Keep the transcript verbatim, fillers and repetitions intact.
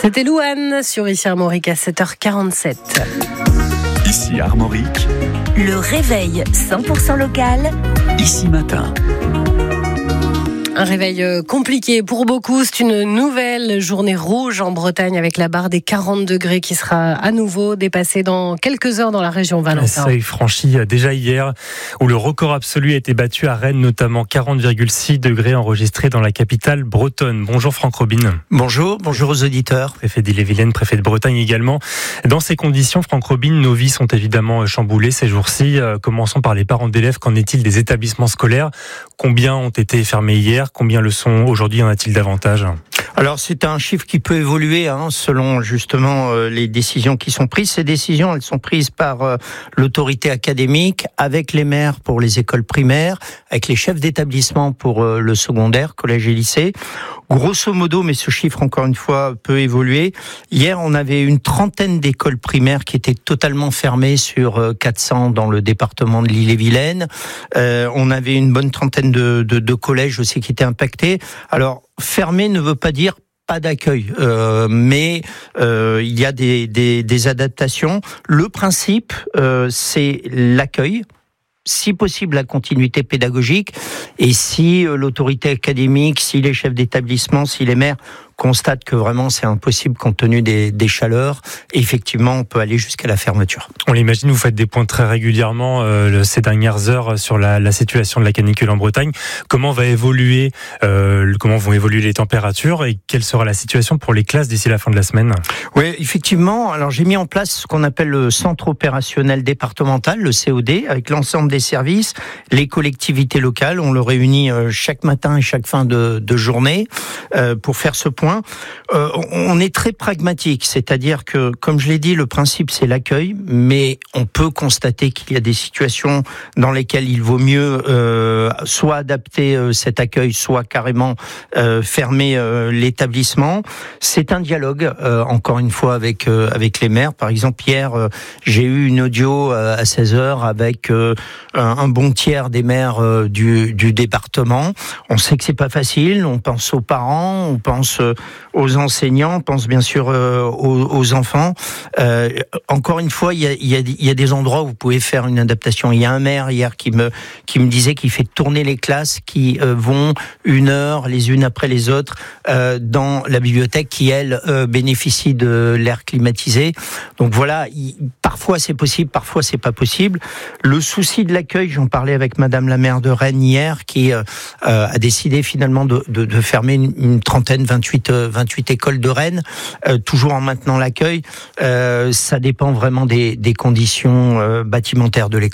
C'était Louane sur Ici Armorique à sept heures quarante-sept. Ici Armorique, le réveil cent pour cent local. Ici Matin. Un réveil compliqué pour beaucoup. C'est une nouvelle journée rouge en Bretagne avec la barre des quarante degrés qui sera à nouveau dépassée dans quelques heures dans la région Valentin. Un seuil franchi déjà hier où le record absolu a été battu à Rennes, notamment quarante virgule six degrés enregistrés dans la capitale bretonne. Bonjour Franck Robin. Bonjour, bonjour aux auditeurs. Préfet d'Ille-et-Vilaine, préfet de Bretagne également. Dans ces conditions, Franck Robin, nos vies sont évidemment chamboulées ces jours-ci. Commençons par les parents d'élèves. Qu'en est-il des établissements scolaires ? Combien ont été fermés hier ? Combien le sont aujourd'hui? En a-t-il davantage? Alors c'est un chiffre qui peut évoluer hein, selon justement euh, les décisions qui sont prises. Ces décisions, elles sont prises par euh, l'autorité académique, avec les maires pour les écoles primaires, avec les chefs d'établissement pour euh, le secondaire, collège et lycée. Grosso modo, mais ce chiffre encore une fois peut évoluer. Hier, on avait une trentaine d'écoles primaires qui étaient totalement fermées sur euh, quatre cents dans le département de l'Ille-et-Vilaine. Euh, on avait une bonne trentaine de, de, de collèges aussi qui étaient impactés. Alors fermé ne veut pas dire pas d'accueil, euh, mais euh, il y a des, des, des adaptations. Le principe, euh, c'est l'accueil, si possible la continuité pédagogique, et si euh, l'autorité académique, si les chefs d'établissement, si les maires constate que vraiment c'est impossible compte tenu des, des chaleurs, et effectivement on peut aller jusqu'à la fermeture. On l'imagine, vous faites des points très régulièrement euh, ces dernières heures sur la, la situation de la canicule en Bretagne. Comment va évoluer, euh, comment vont évoluer les températures et quelle sera la situation pour les classes d'ici la fin de la semaine? Oui, effectivement. Alors j'ai mis en place ce qu'on appelle le centre opérationnel départemental, le C O D, avec l'ensemble des services, les collectivités locales. On le réunit euh, chaque matin et chaque fin de, de journée euh, pour faire ce point. Euh, on est très pragmatique, c'est-à-dire que, comme je l'ai dit, le principe c'est l'accueil, mais on peut constater qu'il y a des situations dans lesquelles il vaut mieux euh, soit adapter euh, cet accueil, soit carrément euh, fermer euh, l'établissement. C'est un dialogue, euh, encore une fois, avec euh, avec les maires. Par exemple, hier, euh, j'ai eu une audio euh, à seize heures avec euh, un, un bon tiers des maires euh, du, du département. On sait que c'est pas facile, on pense aux parents, on pense euh, aux enseignants, on pense bien sûr euh, aux, aux enfants. Euh, encore une fois, il y a, il y a, il y a des endroits où vous pouvez faire une adaptation. Il y a un maire hier qui me qui me disait qu'il fait tourner les classes qui euh, vont une heure les unes après les autres euh, dans la bibliothèque qui elle euh, bénéficie de l'air climatisé. Donc voilà, il, parfois c'est possible, parfois c'est pas possible. Le souci de l'accueil, j'en parlais avec Madame la maire de Rennes hier, qui euh, a décidé finalement de, de, de fermer une, une trentaine, vingt-huit, vingt-huit écoles de Rennes, euh, toujours en maintenant l'accueil. Euh, ça dépend vraiment des, des conditions euh, bâtimentaires de l'école.